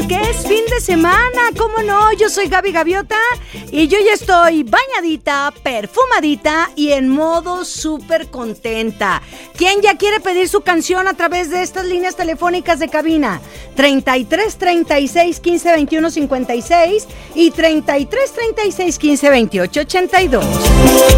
que es fin de semana, ¿cómo no? Yo soy Gaby Gaviota y yo ya estoy bañadita, perfumadita y en modo súper contenta. ¿Quién ya quiere pedir su canción a través de estas líneas telefónicas de cabina? 33 36 15 21 56 y 33 36 15 28 82.